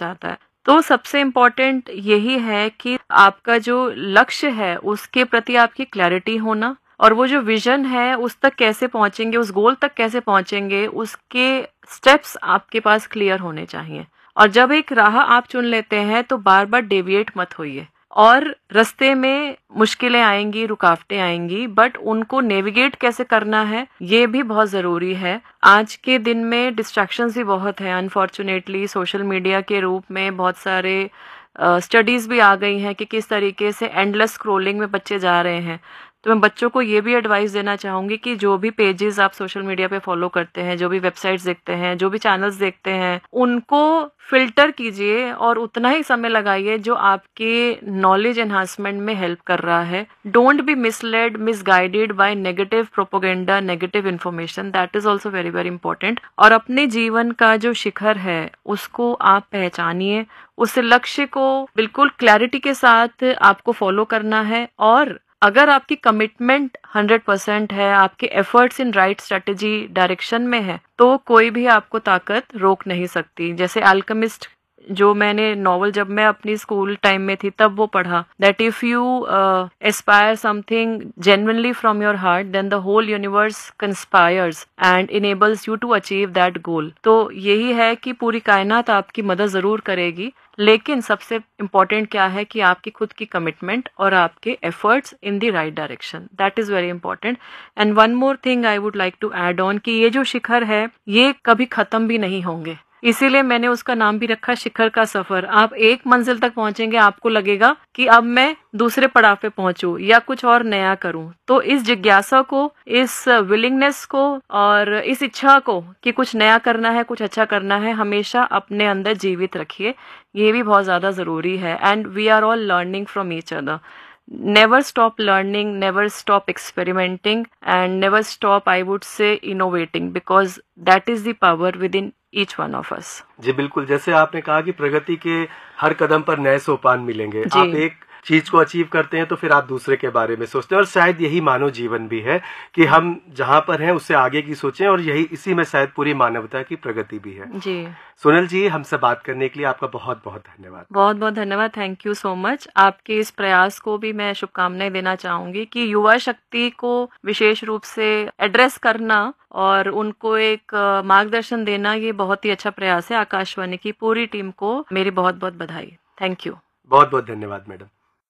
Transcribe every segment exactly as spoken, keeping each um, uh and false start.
चाहता है। तो सबसे इम्पोर्टेंट यही है कि आपका जो लक्ष्य है उसके प्रति आपकी क्लैरिटी होना, और वो जो विजन है उस तक कैसे पहुंचेंगे, उस गोल तक कैसे पहुंचेंगे, उसके स्टेप्स आपके पास क्लियर होने चाहिए। और जब एक राह आप चुन लेते हैं तो बार बार डेविएट मत होइए, और रास्ते में मुश्किलें आएंगी, रुकावटें आएंगी, बट उनको नेविगेट कैसे करना है ये भी बहुत ज़रूरी है। आज के दिन में डिस्ट्रैक्शंस भी बहुत हैं, अनफॉर्चुनेटली सोशल मीडिया के रूप में बहुत सारे स्टडीज़ uh, भी आ गई हैं कि किस तरीके से एंडलेस स्क्रोलिंग में बच्चे जा रहे हैं। तो मैं बच्चों को ये भी एडवाइस देना चाहूँगी कि जो भी पेजेस आप सोशल मीडिया पे फॉलो करते हैं, जो भी वेबसाइट्स देखते हैं, जो भी चैनल्स देखते हैं, उनको फिल्टर कीजिए और उतना ही समय लगाइए जो आपके नॉलेज एनहांसमेंट में हेल्प कर रहा है। Don't be misled, misguided by negative propaganda, negative information, that is also very very important. और अपने जीवन का जो शिखर है उसको आप पहचानिए, उस लक्ष्य को बिल्कुल क्लैरिटी के साथ आपको फॉलो करना है। और अगर आपकी कमिटमेंट हंड्रेड परसेंट है, आपके efforts in right strategy direction में है, तो कोई भी आपको ताकत रोक नहीं सकती। जैसे अल्केमिस्ट जो मैंने नॉवल जब मैं अपनी स्कूल टाइम में थी तब वो पढ़ा, that if you Aspire something genuinely from your heart then the whole universe conspires and enables you to achieve that goal. तो यही है कि पूरी कायनात आपकी मदद जरूर करेगी, लेकिन सबसे इम्पोर्टेंट क्या है कि आपकी खुद की कमिटमेंट और आपके efforts in the right direction, that is very important. And one more thing I would like to add on कि ये जो शिखर है ये कभी खत्म भी नहीं होंगे, इसीलिए मैंने उसका नाम भी रखा शिखर का सफर। आप एक मंजिल तक पहुंचेंगे, आपको लगेगा कि अब मैं दूसरे पड़ाव पे पहुंचूं या कुछ और नया करूं। तो इस जिज्ञासा को, इस विलिंगनेस को और इस इच्छा को कि कुछ नया करना है, कुछ अच्छा करना है, हमेशा अपने अंदर जीवित रखिए। ये भी बहुत ज्यादा जरूरी है। And we are all learning from each other. Never stop learning, never stop experimenting, and never stop, I would say, innovating, because that is the power within each one of us. जी बिल्कुल, जैसे आपने कहा कि प्रगति के हर कदम पर नए सोपान मिलेंगे। आप एक चीज को अचीव करते हैं तो फिर आप दूसरे के बारे में सोचते हैं, और शायद यही मानव जीवन भी है कि हम जहाँ पर हैं उससे आगे की सोचें, और यही इसी में शायद पूरी मानवता की प्रगति भी है। जी सोनल जी, हमसे बात करने के लिए आपका बहुत बहुत धन्यवाद। बहुत बहुत धन्यवाद, थैंक यू सो मच। आपके इस प्रयास को भी मैं शुभकामनाएं देना चाहूंगी कि युवा शक्ति को विशेष रूप से एड्रेस करना और उनको एक मार्गदर्शन देना, ये बहुत ही अच्छा प्रयास है। आकाशवाणी की पूरी टीम को मेरी बहुत बहुत बधाई। Thank you. बहुत बहुत धन्यवाद मैडम।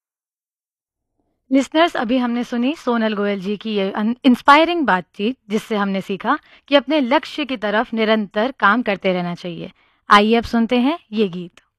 लिसनर्स, अभी हमने सुनी सोनल गोयल जी की ये इंस्पायरिंग बातचीत, जिससे हमने सीखा कि अपने लक्ष्य की तरफ निरंतर काम करते रहना चाहिए। आइए अब सुनते हैं ये गीत।